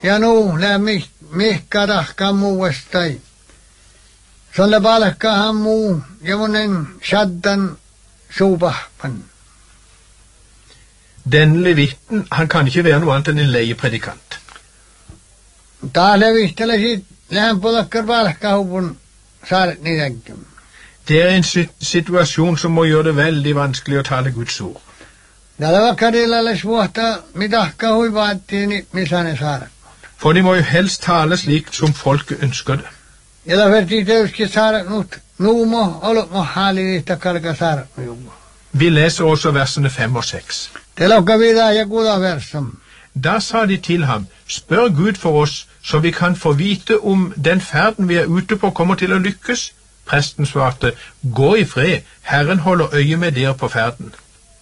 ja nu lää mihkä tahkaa muuestai. Solle palkkahan muu ja monen shaddan suupahpan. Den levitten, han kan ikke være noe annet enn en leiepredikant. Taas levistelee siitä lähen puolakkar palkkahupun saaret niidenkin. Det er en situasjon som må gjøre det veldig vanskelig å tale Guds ord. Täällä vaikka tillalles vuotta mitahka huivaattiin, niin missä ne saaret. For de må jo helst tale slik som folket ønsker det. Ja da vertii teuskin saaret nyt nuumo olutmo haaliliista kalka saaret nuumo. Vi leser også versene 5 og 6. Telokka vidaa ja kudaversam. Da sa de til ham, spør Gud for oss, så vi kan få vite om den ferden vi er ute på kommer til å lykkes. Presten svarte, gå i fred, Herren holder øye med dere på ferden.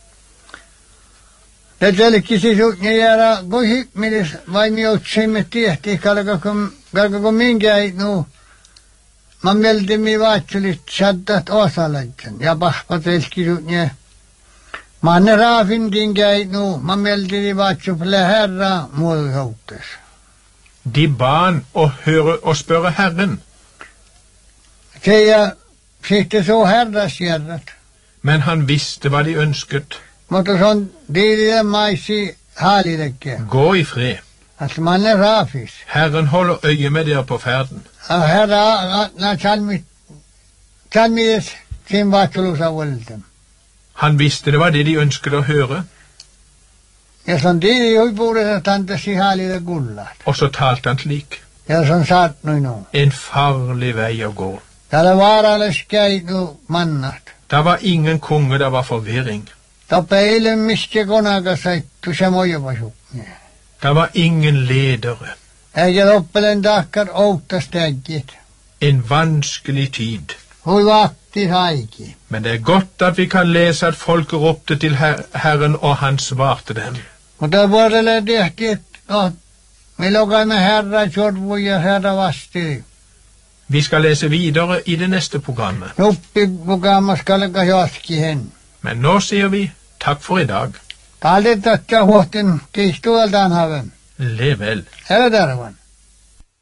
Det telkisi suutne jäädä, kun hipmilis vain joutsimme tiehti, kalkako minkäit nuu. Mä meldimi vaatsulit saddat osalaitsen, ja pahpa telki suutne. Mä anne raafin tinkäit nuu, mä meldimi vaatsupille herra muodohouttes. De ban å høre og spørre Herren. Se ja sitten så herrasjärrat. Men han visste hva de ønsket. Mutta se on diiliden maisi haalidekke. Gå i fred. Altså man er raafis. Herren holder øye med dere på ferden. Herra, salmides sin vaatsulusa vuelten. Han visste det var det de ønsket å høre. Ja se on diili huipuudessa tantasi haalide kullat. Og så talte han slik. Ja se on saatnui nuu. En farlig vei å gå. Täällä vaaralles käitu mannat. Det var ingen konge, det var forvirring. Toppe eilen miske konaga saittu se mojopasuk. Det var ingen ledere. Eikä toppelen takkar outtastäjit. En vanskelig tid. Hui vakti haiki. Men det er godt at vi kan lese at folket ropte til Herren, og han svarte dem. Mutta vuodelle tehtiin, että me lokaimme herra jorvu ja herra vasti. Vi skal lese videre i det neste programmet. Nuppiprogrammet kalka jaski hen. Men nå sier vi takk for i dag. Taldet at huohten kiistueltaan haven. Lev vel. Eller tervan.